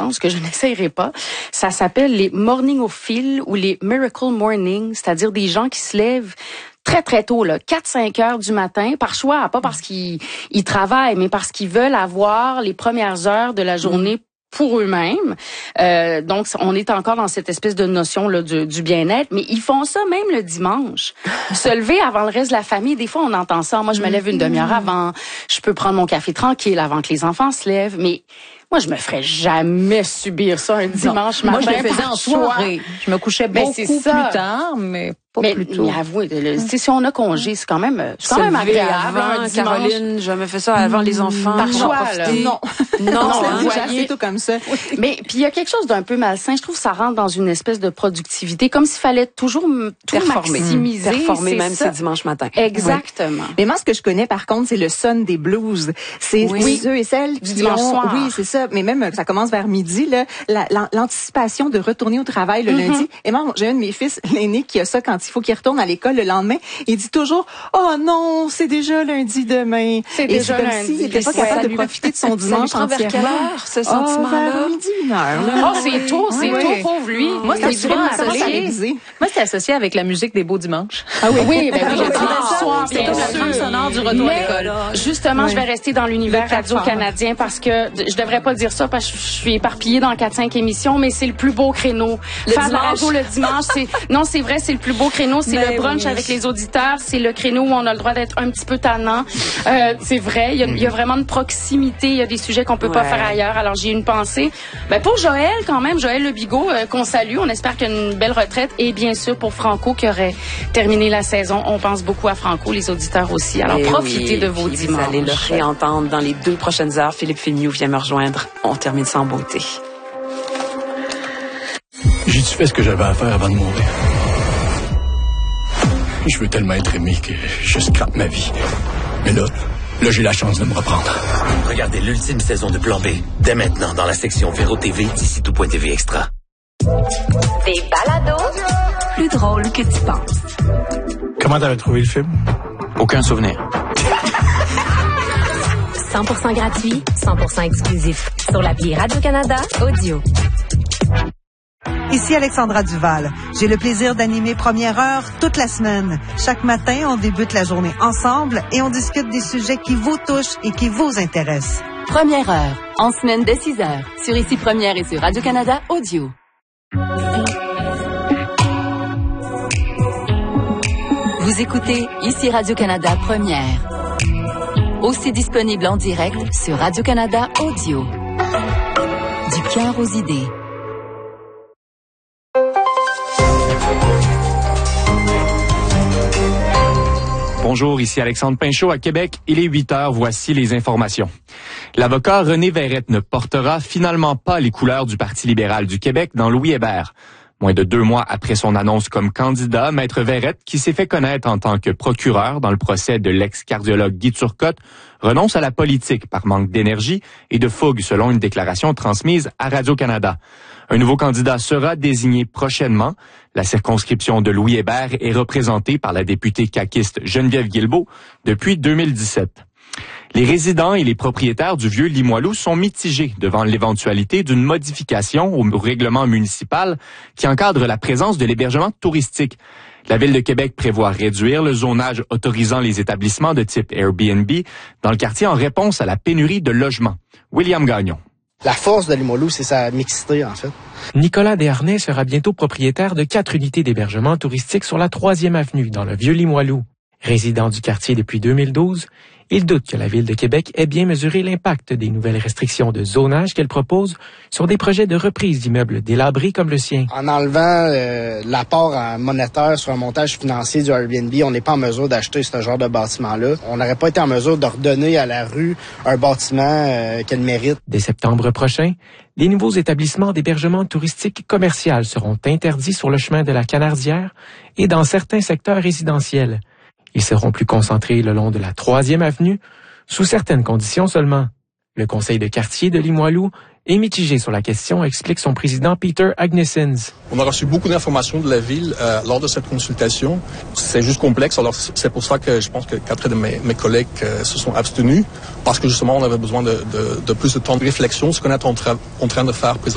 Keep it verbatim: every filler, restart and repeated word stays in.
chose que je n'essayerai pas. Ça s'appelle les morningophiles ou les miracle mornings, c'est-à-dire des gens qui se lèvent très, très tôt, là, quatre cinq heures du matin, par choix, pas parce qu'ils ils travaillent, mais parce qu'ils veulent avoir les premières heures de la journée mmh. pour eux-mêmes. Euh, donc, on est encore dans cette espèce de notion là du, du bien-être, mais ils font ça même le dimanche. Se lever avant le reste de la famille, des fois, on entend ça. Moi, je me lève une demi-heure avant. Je peux prendre mon café tranquille avant que les enfants se lèvent, mais moi, je me ferais jamais subir ça un dimanche non. matin. Moi, je le faisais en soirée. Je me couchais beaucoup ben, plus tard, mais pas mais, plus tôt. Mais avouez, le, si on a congé, c'est quand même, c'est quand même agréable. Avant, Caroline, je me fais ça avant mmh, les enfants. Par choix, là. Non. Non, non, non vous voyez tout comme ça. Mais puis il y a quelque chose d'un peu malsain. Je trouve que ça rentre dans une espèce de productivité, comme s'il fallait toujours tout performer. maximiser. Performer même ça. ce dimanche matin. Exactement. Oui. Mais moi, ce que je connais, par contre, c'est le son des blues. C'est oui. ceux et celles qui du dimanche ont, soir. oui, c'est ça. Mais même, ça commence vers midi, là, la, l'anticipation de retourner au travail le mm-hmm. lundi. Et moi, j'ai un de mes fils, l'aîné, qui a ça quand il faut qu'il retourne à l'école le lendemain. Il dit toujours, oh non, c'est déjà lundi demain. C'est déjà comme lundi. s'il n'était pas capable de profiter de son dimanche entièrement. Vers quelle heure, ce sentiment-là? Oh, vers midi, une heure. Là. Oh, c'est tôt, c'est oui. tôt, pauvre lui. Moi, c'est souvent associé. Moi, c'est associé avec la musique des beaux dimanches. Ah oui, oui, ben oui, le dimanche soir, bien sûr. La trame sonore du retour à l'école. Justement, oui. je vais rester dans l'univers radio-canadien parce que je devrais pas dire ça parce que je suis éparpillée dans quatre cinq émissions, mais c'est le plus beau créneau. Le Faire dimanche. la radio le dimanche, c'est non, c'est vrai, c'est le plus beau créneau, c'est ben le brunch oui. avec les auditeurs, c'est le créneau où on a le droit d'être un petit peu tannant. Euh, c'est vrai, il y a, il y a vraiment une proximité, il y a des sujets qu'on peut ouais. pas faire ailleurs. Alors j'ai une pensée, ben pour Joël quand même, Joël Le Bigot euh, qu'on salue, on espère qu'il y a une belle retraite et bien sûr pour Franco qui aurait terminé la saison, on pense beaucoup à Franco, les auditeurs aussi. Alors et profitez oui, de vos dimanches. Vous allez le réentendre dans les deux prochaines heures. Philippe Féniou vient me rejoindre. On termine sans beauté. J'ai-tu fait ce que j'avais à faire avant de mourir? Je veux tellement être aimé que je scrape ma vie. Mais là, là, j'ai la chance de me reprendre. Regardez l'ultime saison de Plan B, dès maintenant dans la section Véro T V d'ici tout point T V Extra. Des balados plus drôles que tu penses. Comment t'avais trouvé le film? Aucun souvenir. cent pour cent gratuit, cent pour cent exclusif. Sur l'appli Radio-Canada Audio. Ici Alexandra Duval. J'ai le plaisir d'animer Première Heure toute la semaine. Chaque matin, on débute la journée ensemble et on discute des sujets qui vous touchent et qui vous intéressent. Première Heure, en semaine dès six heures, sur Ici Première et sur Radio-Canada Audio. Vous écoutez Ici Radio-Canada Première. Aussi disponible en direct sur Radio-Canada Audio. Du cœur aux idées. Bonjour, ici Alexandre Pinchot à Québec. Il est huit heures, voici les informations. L'avocat René Verrette ne portera finalement pas les couleurs du Parti libéral du Québec dans Louis Hébert. Moins de deux mois après son annonce comme candidat, Maître Verrette, qui s'est fait connaître en tant que procureur dans le procès de l'ex-cardiologue Guy Turcotte, renonce à la politique par manque d'énergie et de fougue selon une déclaration transmise à Radio-Canada. Un nouveau candidat sera désigné prochainement. La circonscription de Louis Hébert est représentée par la députée caquiste Geneviève Guilbeault depuis deux mille dix-sept. Les résidents et les propriétaires du vieux Limoilou sont mitigés devant l'éventualité d'une modification au règlement municipal qui encadre la présence de l'hébergement touristique. La Ville de Québec prévoit réduire le zonage autorisant les établissements de type Airbnb dans le quartier en réponse à la pénurie de logements. William Gagnon. La force de Limoilou, c'est sa mixité, en fait. Nicolas Desharnais sera bientôt propriétaire de quatre unités d'hébergement touristique sur la troisième avenue, dans le vieux Limoilou. Résident du quartier depuis deux mille douze, il doute que la Ville de Québec ait bien mesuré l'impact des nouvelles restrictions de zonage qu'elle propose sur des projets de reprise d'immeubles délabrés comme le sien. En enlevant euh, l'apport en monétaire sur un montage financier du Airbnb, on n'est pas en mesure d'acheter ce genre de bâtiment-là. On n'aurait pas été en mesure de redonner à la rue un bâtiment euh, qu'elle mérite. Dès septembre prochain, les nouveaux établissements d'hébergement touristique commercial seront interdits sur le chemin de la Canardière et dans certains secteurs résidentiels. Ils seront plus concentrés le long de la troisième avenue, sous certaines conditions seulement. Le conseil de quartier de Limoilou est mitigé sur la question, explique son président Peter Agnessens. On a reçu beaucoup d'informations de la Ville euh, lors de cette consultation. C'est juste complexe, alors c'est pour ça que je pense que quatre de mes, mes collègues euh, se sont abstenus, parce que justement on avait besoin de, de, de plus de temps de réflexion, ce qu'on est en, tra- en train de faire présentement.